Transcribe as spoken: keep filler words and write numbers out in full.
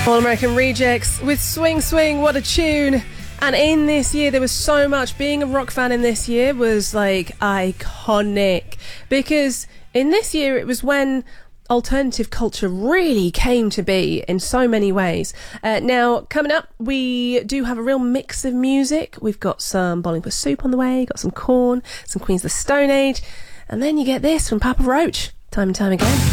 All American Rejects with Swing Swing, what a tune. And in this year there was so much. Being a rock fan in this year was like iconic, because in this year it was when alternative culture really came to be in so many ways. Uh, now, coming up, we do have a real mix of music. We've got some Bowling for Soup on the way, got some Korn, some Queens of the Stone Age, and then you get this from Papa Roach, time and time again.